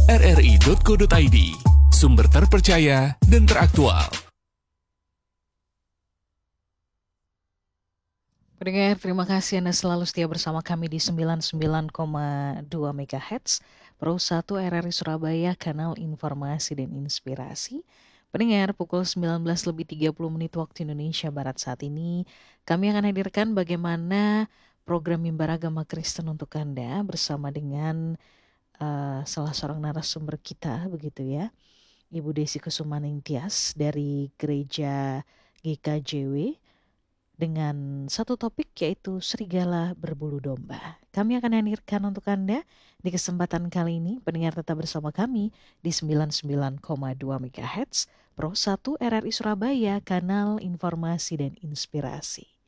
rri.co.id, sumber terpercaya dan teraktual. Pendengar, terima kasih Anda selalu setia bersama kami di 99,2 MHz, Pro 1 RRI Surabaya, kanal informasi dan inspirasi. Pendengar, pukul 19.30 waktu Indonesia Barat saat ini, kami akan hadirkan bagaimana program Mimbar Agama Kristen untuk Anda bersama dengan salah seorang narasumber kita, begitu ya, Ibu Desi Kusumaningtyas dari Gereja GKJW, dengan satu topik yaitu serigala berbulu domba. Kami akan hadirkan untuk Anda di kesempatan kali ini. Pendengar tetap bersama kami di 99,2 MHz Pro 1 RRI Surabaya, kanal informasi dan inspirasi.